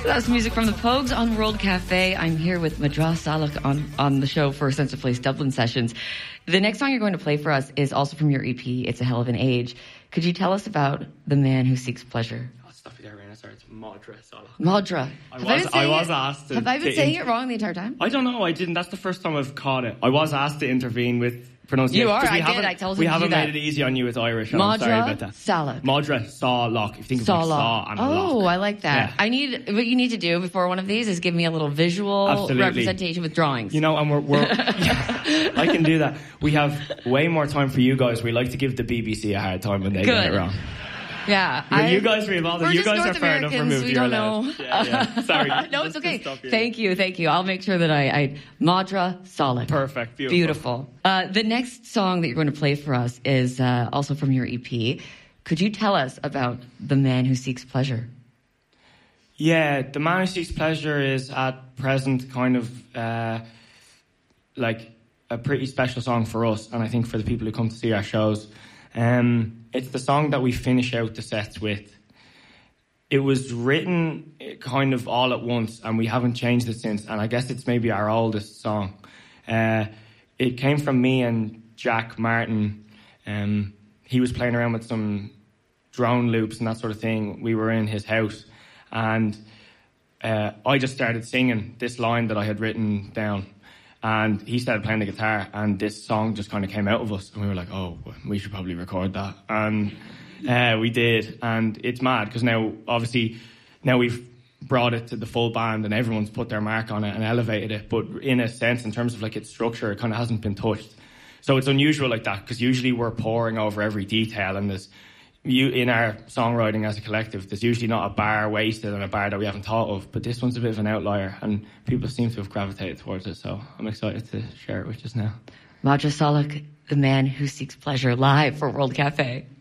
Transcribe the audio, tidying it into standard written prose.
That's music from the Pogues on World Cafe. I'm here with Madra Salak on the show for Sense of Place Dublin Sessions. The next song you're going to play for us is also from your EP, It's a Hell of an Age. Could you tell us about The Man Who Seeks Pleasure? Oh, stop it there, Raina. Sorry, it's Madra Salak. Madra. Have I been saying it wrong the entire time? I don't know, I didn't. That's the first time I've caught it. I was asked to intervene with pronunciation. You are, I told you we to haven't do that. made it easy on you with Irish. I'm sorry about that. Salak. Madra Salak. If you think of like saw and a lock. Oh, I like that. Yeah. What you need to do before one of these is give me a little visual representation with drawings. You know, and we're I can do that. We have way more time for you guys. We like to give the BBC a hard time when they get it wrong. Yeah, you guys are involved. You guys are fair enough removed. We don't know. Yeah. Sorry. No, it's okay. Thank you. I'll make sure that I Madra Salak. Perfect. Beautiful. The next song that you're going to play for us is also from your EP. Could you tell us about The Man Who Seeks Pleasure? Yeah, The Man Who Seeks Pleasure is at present kind of like a pretty special song for us, and I think for the people who come to see our shows. It's the song that we finish out the sets with. It was written kind of all at once, and we haven't changed it since, and I guess it's maybe our oldest song. It came from me and Jack Martin. He was playing around with some drone loops and that sort of thing. We were in his house, and I just started singing this line that I had written down. And he started playing the guitar, and this song just kind of came out of us. And we were like, oh, we should probably record that. And we did. And it's mad, because now we've brought it to the full band, and everyone's put their mark on it and elevated it. But in a sense, in terms of like its structure, it kind of hasn't been touched. So it's unusual like that, because usually we're poring over every detail, and in our songwriting as a collective, there's usually not a bar wasted and a bar that we haven't thought of, but this one's a bit of an outlier, and people seem to have gravitated towards it, so I'm excited to share it with you now. Madra Salak, The Man Who Seeks Pleasure, live for World Cafe.